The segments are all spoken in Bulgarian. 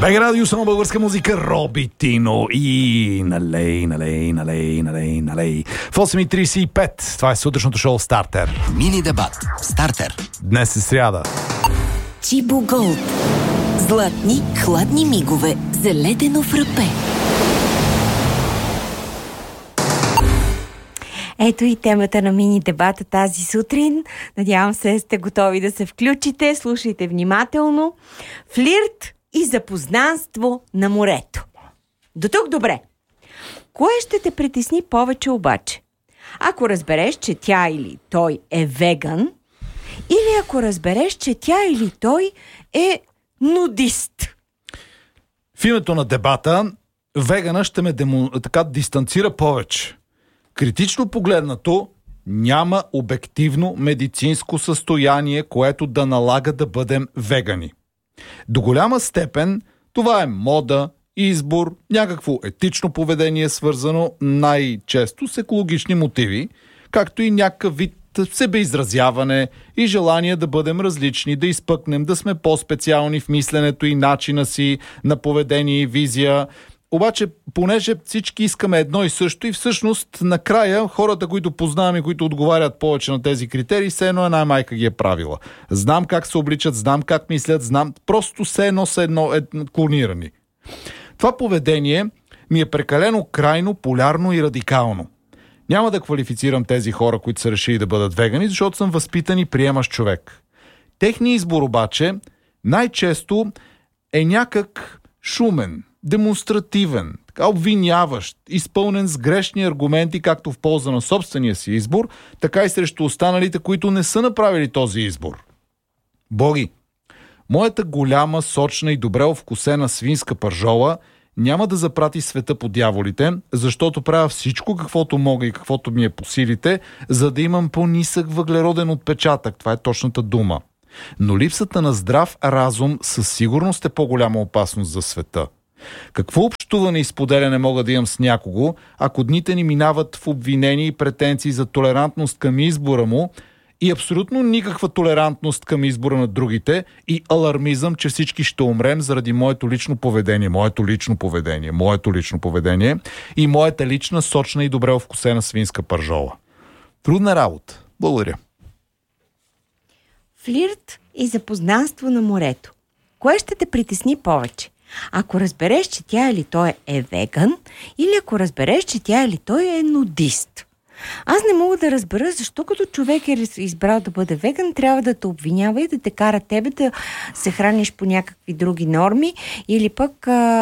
БГ Радио, само българска музика, Роби Тино и налей. В 8:35 това е сутрешното шоу Стартер. Мини дебат Стартер. Днес е сряда. Чибо Голд. Златни, хладни мигове за ледено фрапе. Ето и темата на мини дебата тази сутрин. Надявам се сте готови да се включите. Слушайте внимателно. Флирт и запознанство на морето. До тук добре. Кое ще те притесни повече обаче? Ако разбереш, че тя или той е веган, или ако разбереш, че тя или той е нудист? В името на дебата, вегана ще ме така дистанцира повече. Критично погледнато, няма обективно медицинско състояние, което да налага да бъдем вегани. До голяма степен това е мода, избор, някакво етично поведение, свързано най-често с екологични мотиви, както и някакъв вид себеизразяване и желание да бъдем различни, да изпъкнем, да сме по-специални в мисленето и начина си на поведение и визия. Обаче, понеже всички искаме едно и също и всъщност накрая хората, които познаваме, които отговарят повече на тези критерии, все едно една майка ги е правила. Знам как се обличат, знам как мислят, знам, просто все едно са клонирани. Това поведение ми е прекалено крайно, полярно и радикално. Няма да квалифицирам тези хора, които са решили да бъдат вегани, защото съм възпитан и приемащ човек. Техният избор обаче най-често е някак шумен, демонстративен, така обвиняващ, изпълнен с грешни аргументи, както в полза на собствения си избор, така и срещу останалите, които не са направили този избор. Боги, моята голяма, сочна и добре овкусена свинска пържола няма да запрати света по дяволите, защото правя всичко, каквото мога и каквото ми е по силите, за да имам по-нисък въглероден отпечатък. Това е точната дума. Но липсата на здрав разум със сигурност е по-голяма опасност за света. Какво общуване и споделяне мога да имам с някого, ако дните ни минават в обвинения и претенции за толерантност към избора му и абсолютно никаква толерантност към избора на другите и алармизъм, че всички ще умрем заради моето лично поведение и моята лична, сочна и добре овкусена свинска пържола. Трудна работа. Благодаря. Флирт и запознанство на морето. Кое ще те притесни повече? Ако разбереш, че тя или той е веган, или ако разбереш, че тя или той е нудист. Аз не мога да разбера защо като човек е избрал да бъде веган, трябва да те обвинява и да те кара тебе да се храниш по някакви други норми или пък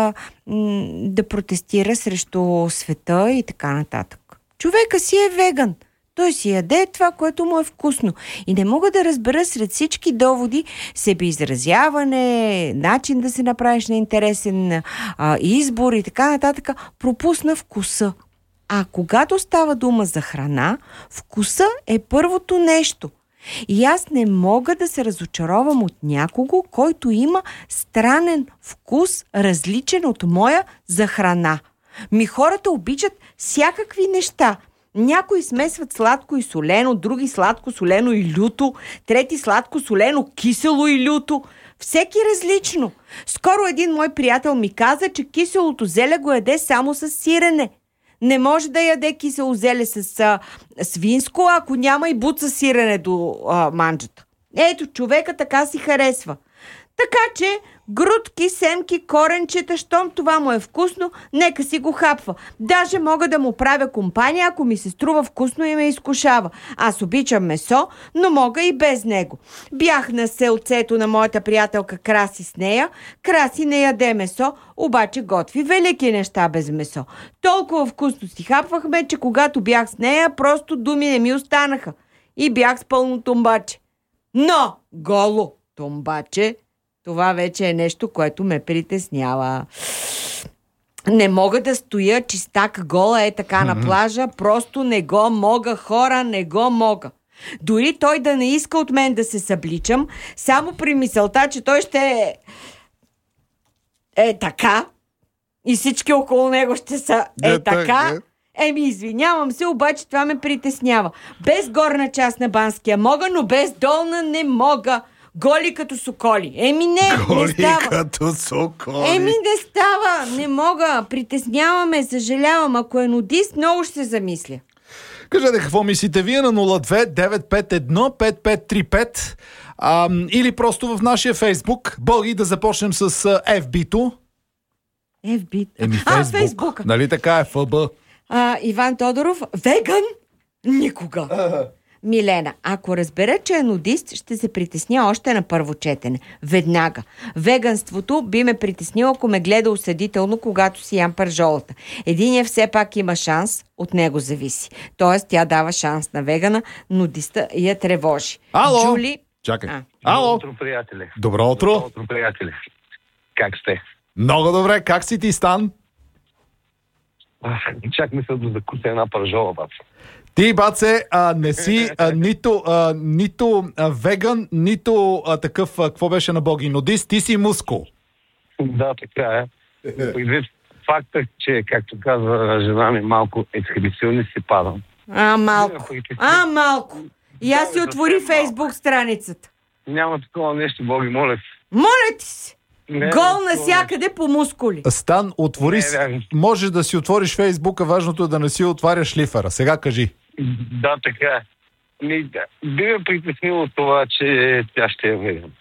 да протестира срещу света и така нататък. Човека си е веган. Той си яде това, което му е вкусно. И не мога да разбера сред всички доводи себеизразяване, начин да се направиш на интересен избор и така нататък, пропусна вкуса. А когато става дума за храна, вкуса е първото нещо. И аз не мога да се разочаровам от някого, който има странен вкус, различен от моя за храна. Хората обичат всякакви неща. Някои смесват сладко и солено, други сладко, солено и люто, трети сладко, солено, кисело и люто. Всеки различно. Скоро един мой приятел ми каза, че киселото зеле го яде само с сирене. Не може да яде кисело зеле с свинско, ако няма и буца сирене до манджата. Ето, човека така си харесва. Така че, грудки, семки, коренчета, щом това му е вкусно, нека си го хапва. Даже мога да му правя компания, ако ми се струва вкусно и ме изкушава. Аз обичам месо, но мога и без него. Бях на селцето на моята приятелка Краси с нея. Краси не яде месо, обаче готви велики неща без месо. Толкова вкусно си хапвахме, че когато бях с нея, просто думи не ми останаха. И бях с пълно тумбаче. Но голо тумбаче, това вече е нещо, което ме притеснява. Не мога да стоя чистак гола е така на плажа. Просто не го мога, хора, не го мога. Дори той да не иска от мен да се събличам, само при мисълта, че той ще е така и всички около него ще са така. Извинявам се, обаче това ме притеснява. Без горна част на Банския мога, но без долна не мога. Голи като соколи. Не Голи става. като соколи. Не става. Не мога. Притесняваме, съжалявам. Ако е нудист, много ще се замисля. Кажете какво мислите вие на 02-951-5535 или просто в нашия Фейсбук. Боги, да започнем с FB-то. FB. Фейсбук. Нали така е, ФБ. Иван Тодоров. Веган? Никога. Милена, ако разбера, че е нудист, ще се притесня още на първо четене. Веднага. Веганството би ме притеснило, ако ме гледа осъдително, когато си ям пържолата. Единият все пак има шанс, от него зависи. Тоест, тя дава шанс на вегана, нудиста я тревожи. Ало! Джули... Чакай. Добро Ало! утро, приятели. Добро утро! Добро утро, приятели. Как сте? Много добре. Как си ти, Стан? Чак мисля да закуся една пържола, бац. Ти, баце, не си нито веган, нито такъв, какво беше на Боги, нудист, ти си мускул. Да, така е. Предвид факта, че, както казва жена ми, малко ексхибиционни си падам. Малко. И аз си отвори Фейсбук страницата. Няма такова нещо, Боги, моля се. Моля ти се. Гол навсякъде по мускули. Стан, можеш да си отвориш Фейсбука, важното е да не си отваряш лифера. Сега кажи. Да, така е. Би ме притеснило това, че тя ще е веган.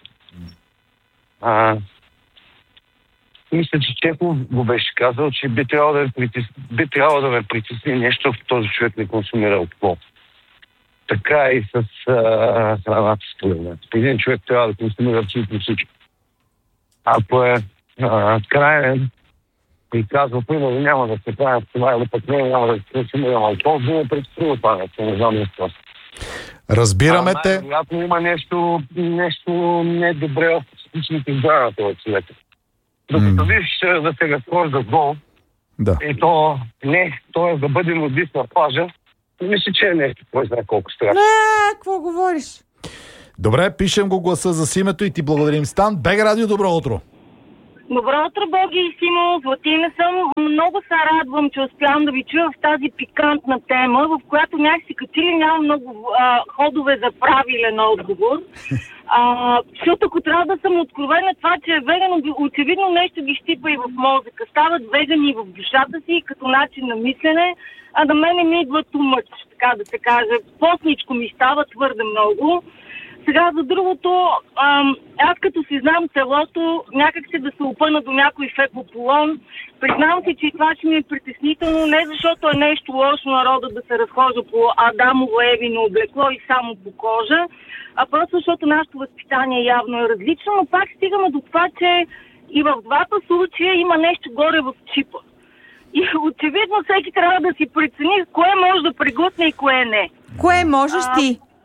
Мисля, че Чехов го беше казал, че би трябвало да ме притесни нещо, в този човек не консумира алкохол. Така и с храната според мен. Един човек трябва да консумира абсолютно всичко. Ако е крайен и казва, примерно, няма да се правя това или пък няма да се консумирам алкохол, би ме притеснило това нещо, не знам нещо. Разбираме те. Вероятно има нещо недобре в психичните здраве на този човек. Докато виж да се разхожда гол, и то не, т.е. да бъде нудист на плажа, мисля, че е нещо, кой знае колко страшно. Какво говориш? Добре, пишем го гласа за Симето и ти благодарим, Стан. БГ Радио, добро утро! Добро утро, Боги и Симо. Златина съм. Много се радвам, че успявам да ви чуя в тази пикантна тема, в която някакси като ли няма много ходове за правилен отговор. Защото ако трябва да съм откровена, това, че е веган, очевидно нещо ги щипа и в мозъка. Стават вегани в душата си като начин на мислене, а на мене ми идва тумъч, така да се каже. Постничко ми става твърде много. Сега за другото, аз като си знам селото, някак се да се опъна до някой фекополон. Признавам си, че това ще ми е притеснително, не защото е нещо лошо народа да се разхожда по Адамово Евино облекло и само по кожа, а просто защото нашето възпитание явно е различно, но пак стигаме до това, че и в двата случая има нещо горе в чипа. И очевидно всеки трябва да си прецени кое може да преглътне и кое не. Кое можеш ти?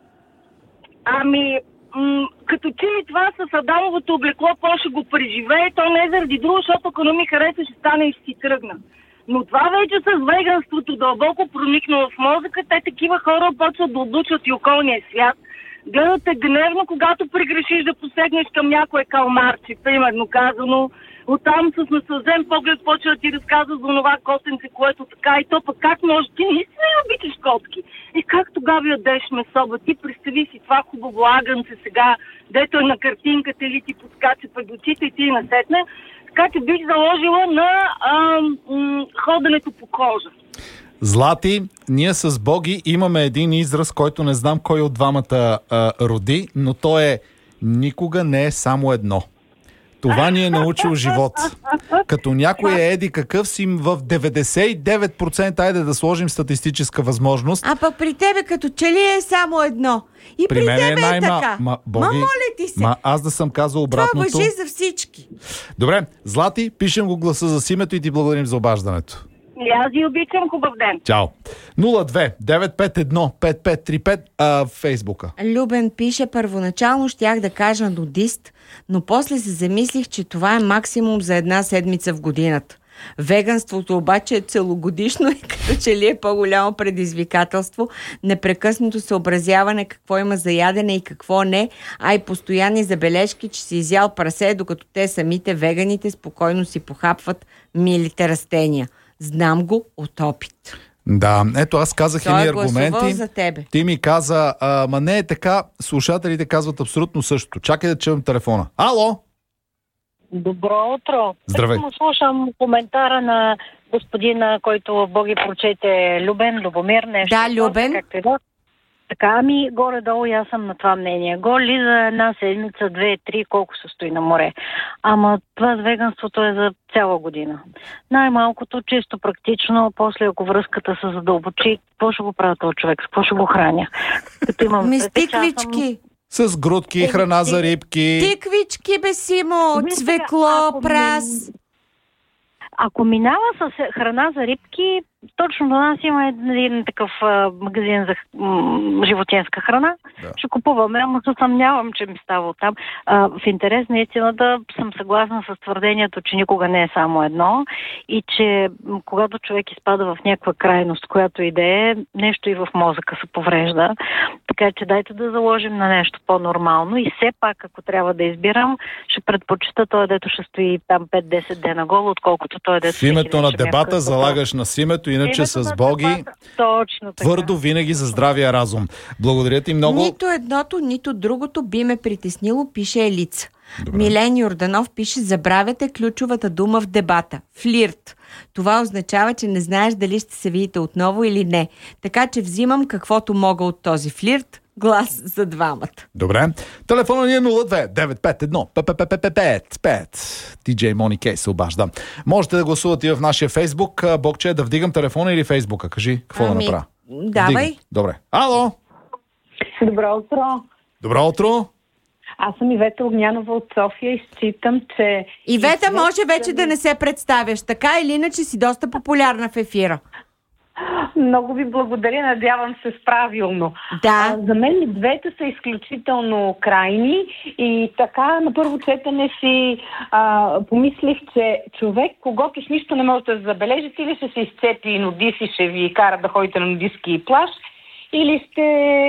Като че ли това с Адамовото облекло по-ще го преживее, то не е заради друго, защото ако не ми хареса, ще стане и ще си тръгна. Но това вече с веганството дълбоко проникна в мозъка, те такива хора почват да облучват и околния свят. Гледате гневно, когато прегрешиш да посегнеш към някое калмарче, примерно казано. Оттам с насълзен поглед почва да ти разказва за това котенце, което така и то пък как може ти наистина не обичаш котки. И как тогава ядеш месо, ти представи си това хубаво агънце сега, дето е на картинката или ти подскача пред очите и ти насетне. Така че бих заложила на ходенето по кожа. Злати, ние с Боги имаме един израз, който не знам кой от двамата роди, но то е никога не е само едно. Това ни е научил живот. Като някой е еди какъв си в 99%, айде да сложим статистическа възможност. А пък при тебе като че ли е само едно? И при мен тебе е така. Боги, моля ти се. аз да съм казал обратното. Това важи за всички. Добре, Злати, пишем го гласа за Симето и ти благодарим за обаждането. И аз ви обичам, хубав ден. Чао. 02-951-5535 в Фейсбука. Любен пише, първоначално щях да кажа нудист, но после се замислих, че това е максимум за една седмица в годината. Веганството обаче е целогодишно и като че ли е по-голямо предизвикателство, непрекъснато съобразяване какво има за ядене и какво не, а и постоянни забележки, че си изял прасе, докато те самите веганите спокойно си похапват милите растения. Знам го от опит. Да, ето аз казах Той едни е гласувал аргументи. за тебе. Ти ми каза, ма не е така, слушателите казват абсолютно същото. Чакай да чуем телефона. Ало! Добро утро. Здравей. Само слушам коментара на господина, който Боги прочете, Любомир, нещо. Да, Любен. Както и да. Така, горе-долу и аз съм на това мнение. Голи за една седмица, 2-3, колко се стои на море. Ама това с веганството е за цяла година. Най-малкото, чисто практично, после ако връзката се задълбочи, какво ще го правя този човек? С какво ще го храня? Като имам Тиквички. С грудки, храна за рибки. Тиквички, бе, Симо, цвекло, прас. Ако минава с храна за рибки, точно до нас има един такъв магазин за животинска храна. Да. Ще купуваме, ама се съмнявам, че ми става оттам. В интерес на истината съм съгласна с твърдението, че никога не е само едно и че когато човек изпада в някаква крайност, която идея, нещо и в мозъка се поврежда. Така че дайте да заложим на нещо по-нормално и все пак, ако трябва да избирам, ще предпочита той, дето ще стои там 5-10 дена гол, отколкото той, дето... В името на дебата залагаш на Симето, иначе с Боги точно така. твърдо винаги за здравия разум. Благодаря ти много. Нито едното, нито другото би ме притеснило, пише Елица. Милен Йорданов пише: забравяте ключовата дума в дебата. Флирт. Това означава, че не знаеш дали ще се видите отново или не. Така че взимам каквото мога от този флирт. Глас за двамата. Добре. Телефона ни е 02-951-555-5. DJ Мони Кей се обажда. Можете да гласувате и в нашия Фейсбук. Богче, да вдигам телефона или Фейсбука? Кажи, какво да направя? Давай. Добре. Ало! Добро утро. Добро утро! Аз съм Ивета Огнянова от София и считам, че... Ивета, може вече да не се представяш. Така или иначе си доста популярна в ефира. Много ви благодаря, надявам се правилно. Да. За мен двете са изключително крайни и така на първо четене си помислих, че човек, когато с нищо не можете да забележите, или ще се изцепи нудист и ще ви кара да ходите на нудистски плаж, или ще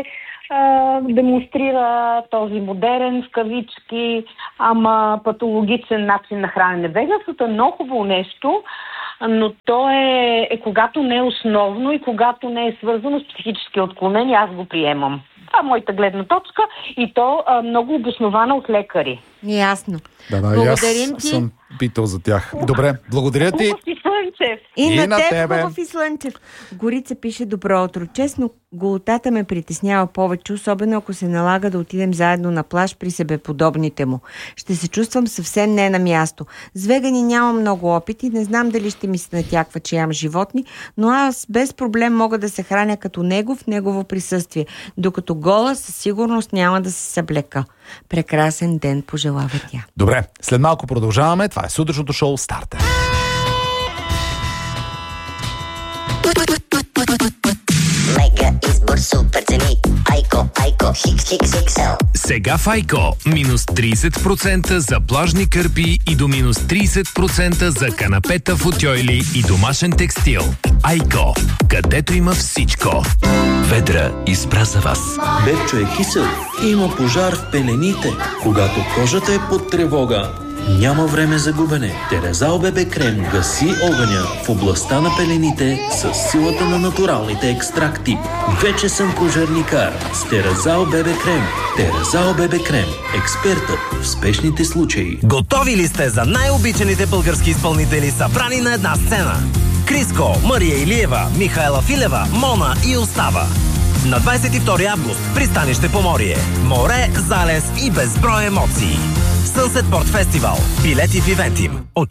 демонстрира този модерен, в кавички, ама патологичен начин на хранене. Веганството е много хубаво нещо, но то е когато не е основно и когато не е свързано с психически отклонения, аз го приемам. Това е моята гледна точка и то много обоснована от лекари. Ясно. Да, благодарим аз ти. съм питал за тях. Добре, благодаря ти. И на тебе. Хубав и Слънчев. Горица пише: добро утро. Честно, голотата ме притеснява повече, особено ако се налага да отидем заедно на плаж при себеподобните му. Ще се чувствам съвсем не на място. С вегани нямам много опит и не знам дали ще ми се натяква, че ям животни, но аз без проблем мога да се храня като него в негово присъствие, докато гола със сигурност няма да се съблека. Прекрасен ден пожелава тя. Добре, след малко продължаваме. Това е сутрешното шоу Стартер. Мега избор, супер цени. Айко, XXXL. Сега в Айко минус 30% за плажни кърпи и до минус 30% за канапета, футьойли и домашен текстил. Айко, където има всичко. Ведра избра за вас. Бебчо е кисел. Има пожар в пелените. Когато кожата е под тревога, няма време за губене. Терезал Бебе Крем гаси огъня в областта на пелените с силата на натуралните екстракти. Вече съм пожарникар с Терезал Бебе Крем. Терезал Бебе Крем. Експертът в спешните случаи. Готови ли сте за най-обичаните български изпълнители, събрани на една сцена? Криско, Мария Илиева, Михаела Филева, Мона и Остава. На 22 август пристанище Поморие. Море, залез и безброй емоции. Сънсет Порт Фестивал. Билети в Ивентим.